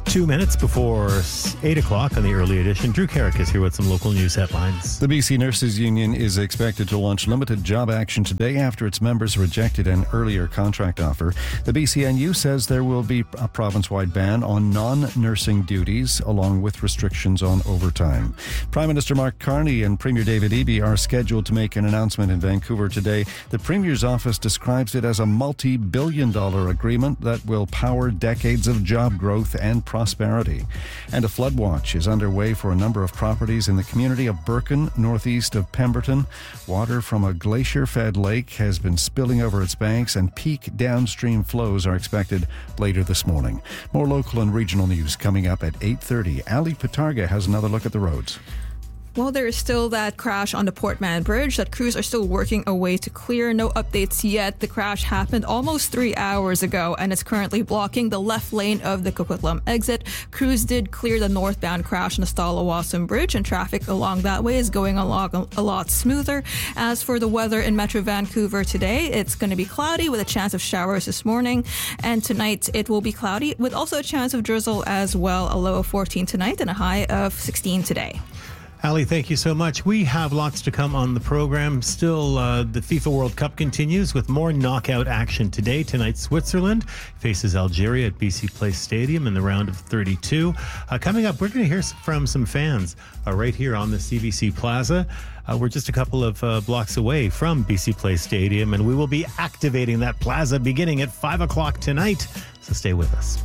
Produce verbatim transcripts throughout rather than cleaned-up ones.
Two minutes before eight o'clock on the early edition. Drew Carrick is here with some local news headlines. The B C Nurses Union is expected to launch limited job action today after its members rejected an earlier contract offer. The B C N U says there will be a province-wide ban on non-nursing duties, along with restrictions on overtime. Prime Minister Mark Carney and Premier David Eby are scheduled to make an announcement in Vancouver today. The Premier's office describes it as a multi-billion dollar agreement that will power decades of job growth and prosperity. And a flood watch is underway for a number of properties in the community of Birken, northeast of Pemberton. Water from a glacier-fed lake has been spilling over its banks, and peak downstream flows are expected later this morning. More local and regional news coming up at eight thirty. Ali Patarga has another look at the roads. Well, there is still that crash on the Port Mann Bridge that crews are still working a way to clear. No updates yet. The crash happened almost three hours ago, and it's currently blocking the left lane of the Coquitlam exit. Crews did clear the northbound crash on the Stala-Wasam Bridge, and traffic along that way is going along a lot smoother. As for the weather in Metro Vancouver today, it's going to be cloudy with a chance of showers this morning, and tonight it will be cloudy with also a chance of drizzle as well. A low of fourteen tonight and a high of sixteen today. Ali, thank you so much. We have lots to come on the program. Still, uh, the FIFA World Cup continues with more knockout action today. Tonight, Switzerland faces Algeria at B C Place Stadium in the round of thirty-two. Uh, coming up, we're going to hear from some fans uh, right here on the C B C Plaza. Uh, we're just a couple of uh, blocks away from B C Place Stadium, and we will be activating that plaza beginning at five o'clock tonight. So stay with us.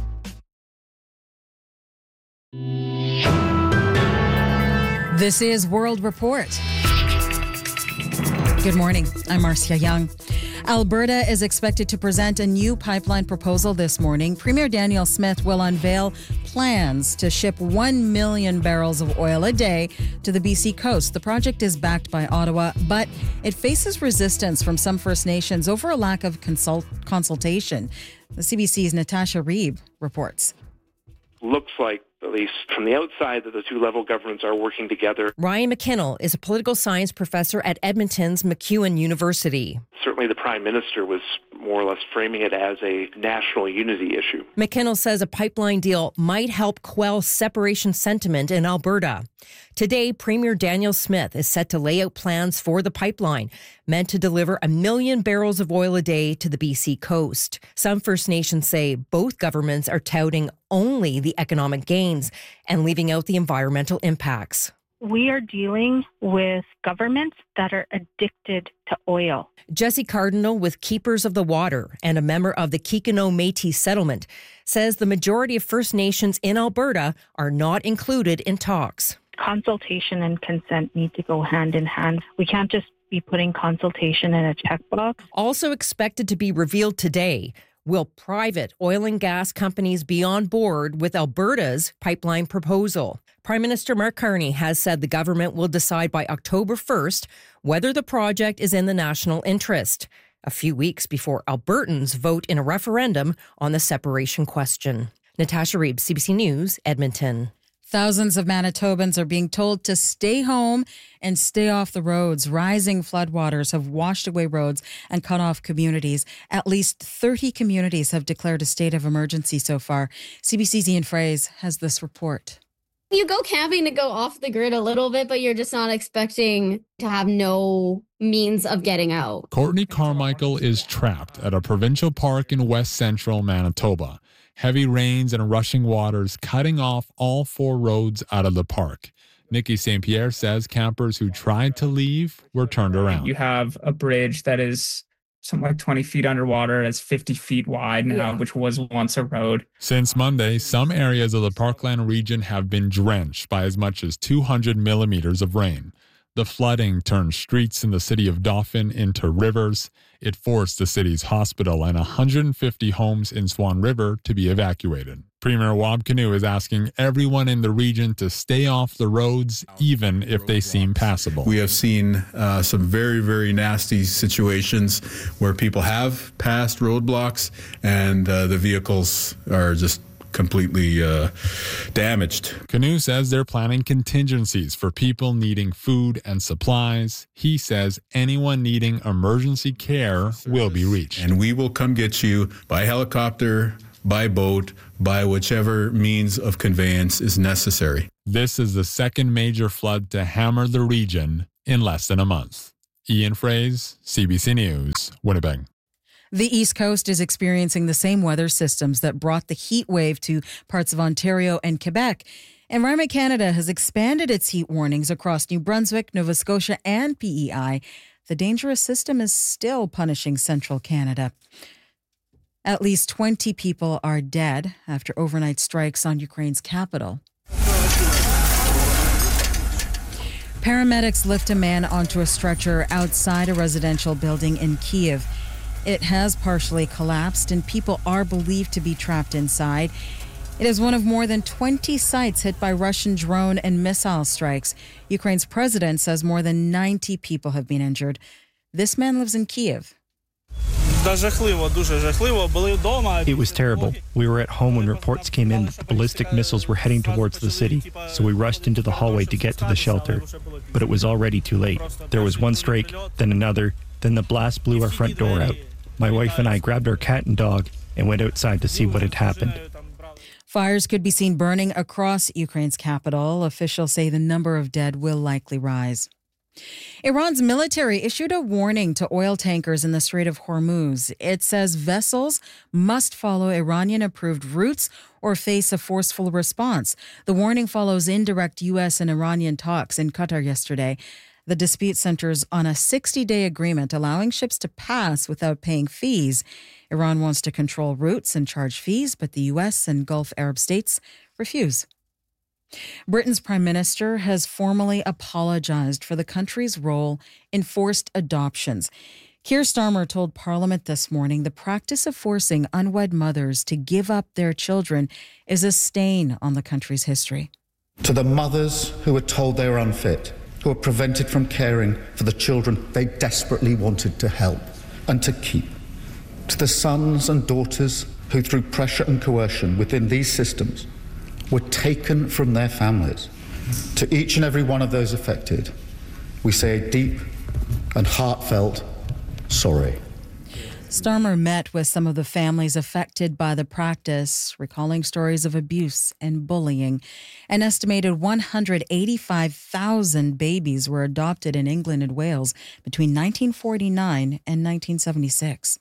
This is World Report. Good morning. I'm Marcia Young. Alberta is expected to present a new pipeline proposal this morning. Premier Daniel Smith will unveil plans to ship one million barrels of oil a day to the B C coast. The project is backed by Ottawa, but it faces resistance from some First Nations over a lack of consult- consultation. The C B C's Natasha Reeb reports. Looks like, at least from the outside, that the two level governments are working together. Ryan McKinnell is a political science professor at Edmonton's MacEwan University. Certainly the Prime Minister was more or less framing it as a national unity issue. McKinnell says a pipeline deal might help quell separation sentiment in Alberta. Today, Premier Daniel Smith is set to lay out plans for the pipeline, meant to deliver a million barrels of oil a day to the B C coast. Some First Nations say both governments are touting only the economic gains and leaving out the environmental impacts. We are dealing with governments that are addicted to oil. Jesse Cardinal with Keepers of the Water and a member of the Kikino Métis settlement says the majority of First Nations in Alberta are not included in talks. Consultation and consent need to go hand in hand. We can't just be putting consultation in a checkbox. Also expected to be revealed today, will private oil and gas companies be on board with Alberta's pipeline proposal? Prime Minister Mark Carney has said the government will decide by October first whether the project is in the national interest, a few weeks before Albertans vote in a referendum on the separation question. Natasha Reeb, C B C News, Edmonton. Thousands of Manitobans are being told to stay home and stay off the roads. Rising floodwaters have washed away roads and cut off communities. At least thirty communities have declared a state of emergency so far. C B C's Ian Fraze has this report. You go camping to go off the grid a little bit, but you're just not expecting to have no means of getting out. Courtney Carmichael is trapped at a provincial park in west central Manitoba. Heavy rains and rushing waters cutting off all four roads out of the park. Nikki Saint Pierre says campers who tried to leave were turned around. You have a bridge that is something like twenty feet underwater. It's fifty feet wide now, yeah. Which was once a road. Since Monday, some areas of the Parkland region have been drenched by as much as two hundred millimeters of rain. The flooding turned streets in the city of Dauphin into rivers. It forced the city's hospital and one hundred fifty homes in Swan River to be evacuated. Premier Wab Kinew is asking everyone in the region to stay off the roads, even if they seem passable. We have seen uh, some very, very nasty situations where people have passed roadblocks and uh, the vehicles are just completely uh, damaged. Kinew says they're planning contingencies for people needing food and supplies. He says anyone needing emergency care will be reached. And we will come get you by helicopter, by boat, by whichever means of conveyance is necessary. This is the second major flood to hammer the region in less than a month. Ian Fraze, C B C News, Winnipeg. The East Coast is experiencing the same weather systems that brought the heat wave to parts of Ontario and Quebec. Environment Canada has expanded its heat warnings across New Brunswick, Nova Scotia, and P E I. The dangerous system is still punishing central Canada. At least twenty people are dead after overnight strikes on Ukraine's capital. Paramedics lift a man onto a stretcher outside a residential building in Kiev. It has partially collapsed and people are believed to be trapped inside. It is one of more than twenty sites hit by Russian drone and missile strikes. Ukraine's president says more than ninety people have been injured. This man lives in Kiev. It was terrible. We were at home when reports came in that the ballistic missiles were heading towards the city, so we rushed into the hallway to get to the shelter. But it was already too late. There was one strike, then another, then the blast blew our front door out. My wife and I grabbed our cat and dog and went outside to see what had happened. Fires could be seen burning across Ukraine's capital. Officials say the number of dead will likely rise. Iran's military issued a warning to oil tankers in the Strait of Hormuz. It says vessels must follow Iranian-approved routes or face a forceful response. The warning follows indirect U S and Iranian talks in Qatar yesterday. The dispute centers on a sixty-day agreement allowing ships to pass without paying fees. Iran wants to control routes and charge fees, but the U S and Gulf Arab states refuse. Britain's Prime Minister has formally apologized for the country's role in forced adoptions. Keir Starmer told Parliament this morning the practice of forcing unwed mothers to give up their children is a stain on the country's history. To the mothers who were told they were unfit, who were prevented from caring for the children they desperately wanted to help and to keep. To the sons and daughters who, through pressure and coercion within these systems, were taken from their families. To each and every one of those affected, we say a deep and heartfelt sorry. Starmer met with some of the families affected by the practice, recalling stories of abuse and bullying. An estimated one hundred eighty-five thousand babies were adopted in England and Wales between nineteen forty-nine and nineteen seventy-six.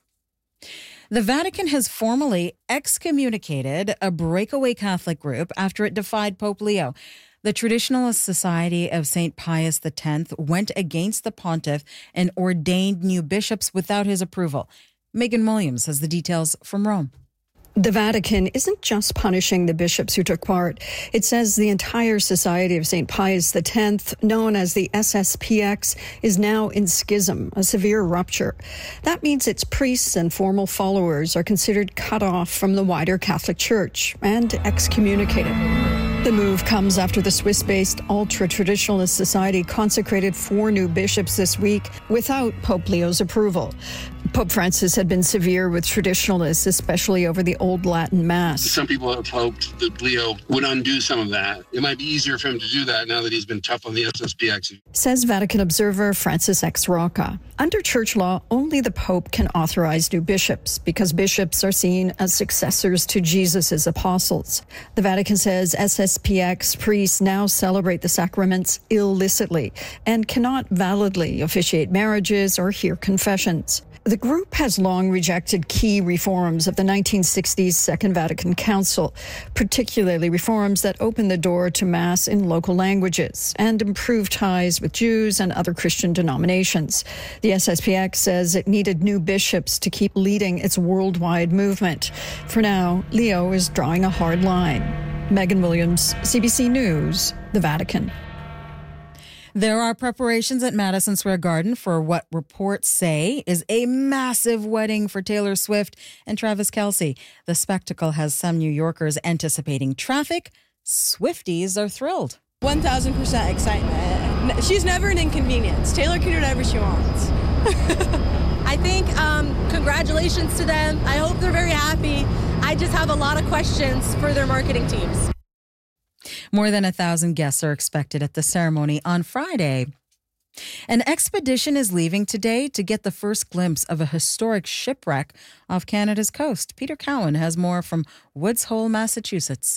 The Vatican has formally excommunicated a breakaway Catholic group after it defied Pope Leo. The Traditionalist Society of Saint Pius X went against the pontiff and ordained new bishops without his approval. Megan Williams has the details from Rome. The Vatican isn't just punishing the bishops who took part. It says the entire Society of Saint Pius X, known as the S S P X, is now in schism, a severe rupture. That means its priests and formal followers are considered cut off from the wider Catholic Church and excommunicated. The move comes after the Swiss-based ultra-traditionalist society consecrated four new bishops this week without Pope Leo's approval. Pope Francis had been severe with traditionalists, especially over the Old Latin Mass. Some people have hoped that Leo would undo some of that. It might be easier for him to do that now that he's been tough on the S S P X. Says Vatican observer Francis X. Rocca. Under church law, only the Pope can authorize new bishops because bishops are seen as successors to Jesus' apostles. The Vatican says S S P X priests now celebrate the sacraments illicitly and cannot validly officiate marriages or hear confessions. The group has long rejected key reforms of the nineteen sixties Second Vatican Council, particularly reforms that open the door to Mass in local languages and improve ties with Jews and other Christian denominations. The S S P X says it needed new bishops to keep leading its worldwide movement. For now, Leo is drawing a hard line. Megan Williams, C B C News, the Vatican. There are preparations at Madison Square Garden for what reports say is a massive wedding for Taylor Swift and Travis Kelce. The spectacle has some New Yorkers anticipating traffic. Swifties are thrilled. one thousand percent excitement. She's never an inconvenience. Taylor can do whatever she wants. I think um, congratulations to them. I hope they're very happy. I just have a lot of questions for their marketing teams. More than a thousand guests are expected at the ceremony on Friday. An expedition is leaving today to get the first glimpse of a historic shipwreck off Canada's coast. Peter Cowan has more from Woods Hole, Massachusetts.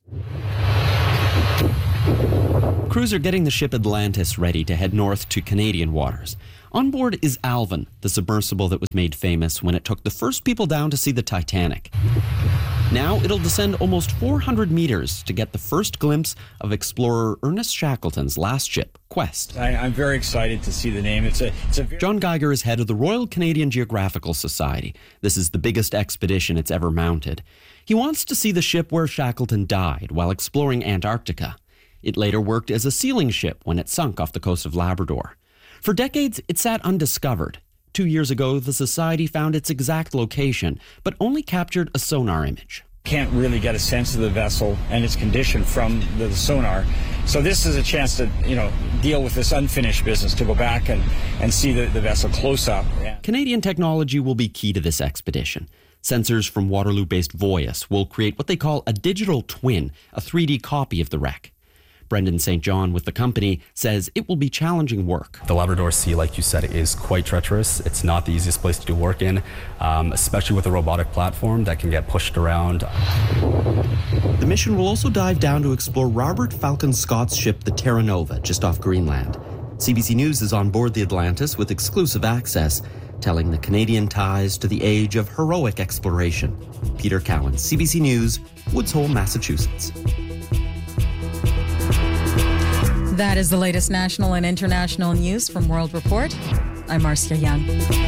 Crews are getting the ship Atlantis ready to head north to Canadian waters. On board is Alvin, the submersible that was made famous when it took the first people down to see the Titanic. Now it'll descend almost four hundred meters to get the first glimpse of explorer Ernest Shackleton's last ship, Quest. I, I'm very excited to see the name. It's a, it's a very- John Geiger is head of the Royal Canadian Geographical Society. This is the biggest expedition it's ever mounted. He wants to see the ship where Shackleton died while exploring Antarctica. It later worked as a sealing ship when it sunk off the coast of Labrador. For decades, it sat undiscovered. Two years ago, the Society found its exact location, but only captured a sonar image. Can't really get a sense of the vessel and its condition from the, the sonar. So this is a chance to, you know, deal with this unfinished business, to go back and, and see the, the vessel close up. Canadian technology will be key to this expedition. Sensors from Waterloo-based Voyus will create what they call a digital twin, a three D copy of the wreck. Brendan Saint John with the company says it will be challenging work. The Labrador Sea, like you said, is quite treacherous. It's not the easiest place to do work in, um, especially with a robotic platform that can get pushed around. The mission will also dive down to explore Robert Falcon Scott's ship, the Terra Nova, just off Greenland. C B C News is on board the Atlantis with exclusive access, telling the Canadian ties to the age of heroic exploration. Peter Cowan, C B C News, Woods Hole, Massachusetts. That is the latest national and international news from World Report. I'm Marcia Young.